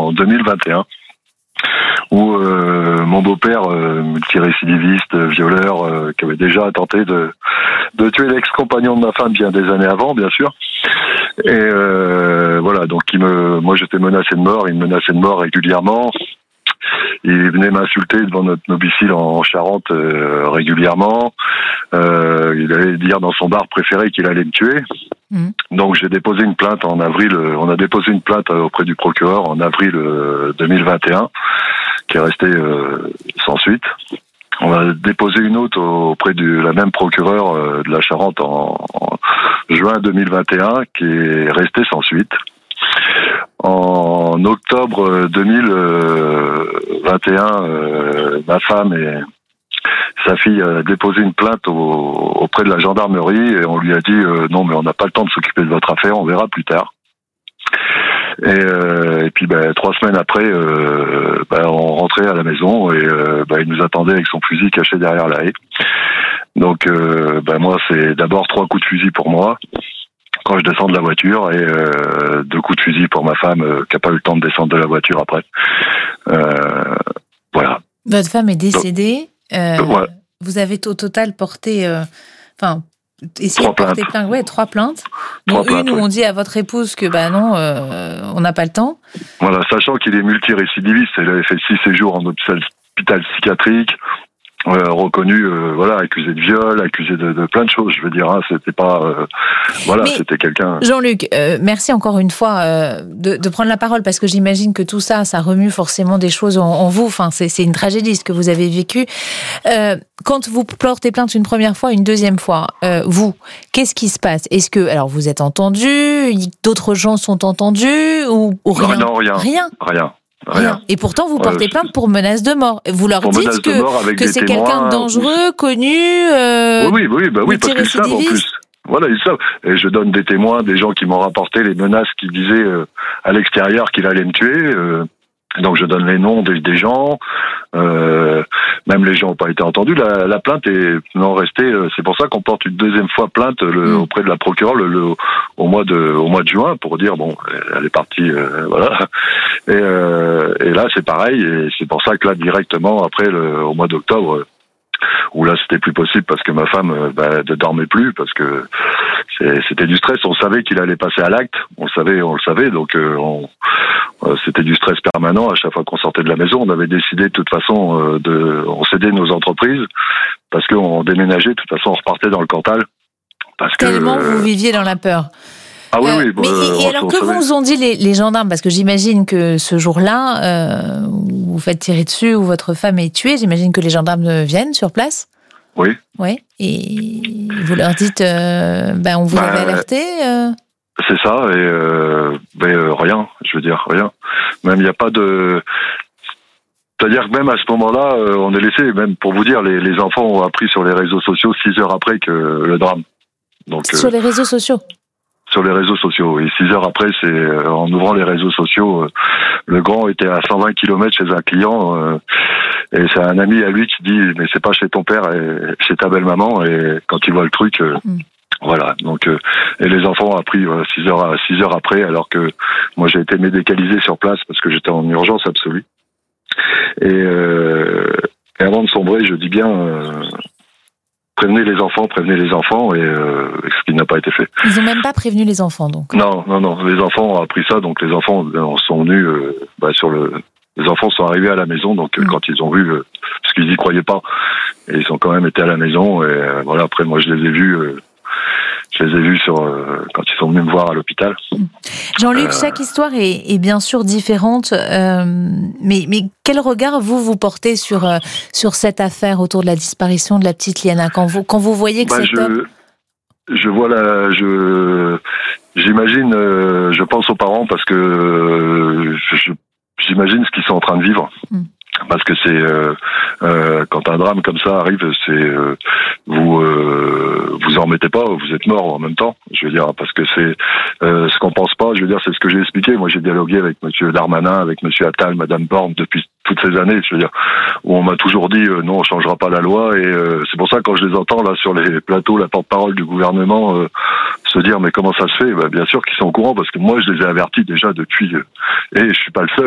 en 2021. Où mon beau-père, multirécidiviste, violeur, qui avait déjà tenté de tuer l'ex-compagnon de ma femme bien des années avant, bien sûr. Et voilà, donc moi j'étais menacé de mort, il me menaçait de mort régulièrement. Il venait m'insulter devant notre domicile en Charente régulièrement. Il allait dire dans son bar préféré qu'il allait me tuer. Donc j'ai déposé une plainte en avril. On a déposé une plainte auprès du procureur en avril 2021, qui est restée sans suite. On a déposé une autre auprès de la même procureure de la Charente en juin 2021, qui est restée sans suite. En octobre 2021, ma femme et sa fille a déposé une plainte auprès de la gendarmerie et on lui a dit non mais on n'a pas le temps de s'occuper de votre affaire, on verra plus tard. Et puis 3 semaines après, on rentrait à la maison et il nous attendait avec son fusil caché derrière la haie. Donc moi c'est d'abord 3 coups de fusil pour moi quand je descends de la voiture et 2 coups de fusil pour ma femme qui n'a pas eu le temps de descendre de la voiture après. Voilà. Votre femme est décédée. Ouais. Vous avez au total porté, essayé de porter plainte. Ouais, 3 plaintes. Donc une où on dit à votre épouse que non, on n'a pas le temps. Voilà, sachant qu'il est multirécidiviste, il avait fait 6 séjours en hôpital psychiatrique. Reconnu, accusé de viol, accusé de plein de choses. Je veux dire, c'était pas, c'était quelqu'un. Jean-Luc, merci encore une fois de prendre la parole parce que j'imagine que tout ça, ça remue forcément des choses en vous. Enfin, c'est une tragédie ce que vous avez vécu. Quand vous portez plainte une première fois, une deuxième fois, vous, qu'est-ce qui se passe ? Est-ce que, alors, vous êtes entendu, d'autres gens sont entendus ou rien ? Non, rien. Rien. Et pourtant, vous portez plainte pour menace de mort. Vous leur dites que c'est quelqu'un de dangereux, connu, oui, parce qu'ils savent en plus. Voilà, ils savent. Et je donne des témoins, des gens qui m'ont rapporté les menaces qui disaient à l'extérieur qu'il allait me tuer. Donc je donne les noms des gens. Même les gens n'ont pas été entendus. La plainte est non restée. C'est pour ça qu'on porte une deuxième fois plainte auprès de la procureure au mois de juin pour dire elle est partie, voilà. Et là c'est pareil. Et c'est pour ça que là directement après au mois d'octobre. Où là c'était plus possible parce que ma femme ne dormait plus parce que c'était du stress. On savait qu'il allait passer à l'acte, on le savait, donc c'était du stress permanent à chaque fois qu'on sortait de la maison. On avait décidé de toute façon on cédait nos entreprises parce qu'on déménageait. De toute façon on repartait dans le Cantal parce tellement vous viviez dans la peur. Ah oui. Et alors que vous ont dit les gendarmes, parce que j'imagine que ce jour-là, vous faites tirer dessus ou votre femme est tuée, j'imagine que les gendarmes viennent sur place. Oui. Oui. Et vous leur dites, on vous avait alerté. C'est ça. Et rien. Je veux dire rien. Même il n'y a pas de. C'est-à-dire que même à ce moment-là, on est laissé. Même pour vous dire, les enfants ont appris sur les réseaux sociaux 6 heures après que le drame. Donc. Sur les réseaux sociaux. Sur les réseaux sociaux. Et 6 heures après, c'est en ouvrant les réseaux sociaux, le grand était à 120 km chez un client, et c'est un ami à lui qui dit mais c'est pas chez ton père, chez ta belle-maman, et quand il voit le truc, voilà. Donc et les enfants ont appris 6 heures après, alors que moi j'ai été médicalisé sur place parce que j'étais en urgence absolue. Et avant de sombrer, je dis bien prévenez les enfants, et ce qui n'a pas été fait. Ils n'ont même pas prévenu les enfants, donc. Non, les enfants ont appris ça, donc les enfants sont venus les enfants sont arrivés à la maison, donc quand ils ont vu, parce qu'ils y croyaient pas, et ils ont quand même été à la maison, et voilà. Après, moi, je les ai vus quand ils sont venus me voir à l'hôpital. Jean-Luc, chaque histoire est bien sûr différente, mais quel regard vous portez sur cette affaire autour de la disparition de la petite Liana quand vous voyez que cet homme... J'imagine, je pense aux parents parce que j'imagine ce qu'ils sont en train de vivre. Parce que c'est quand un drame comme ça arrive, c'est vous en remettez pas, vous êtes mort en même temps. Je veux dire, parce que c'est ce qu'on pense pas. Je veux dire, c'est ce que j'ai expliqué. Moi, j'ai dialogué avec Monsieur Darmanin, avec Monsieur Attal, Madame Borne depuis toutes ces années. Je veux dire, où on m'a toujours dit non, on changera pas la loi. Et c'est pour ça quand je les entends là sur les plateaux, la porte-parole du gouvernement se dire mais comment ça se fait ? Bien sûr qu'ils sont au courant parce que moi je les ai avertis déjà depuis. Et je suis pas le seul.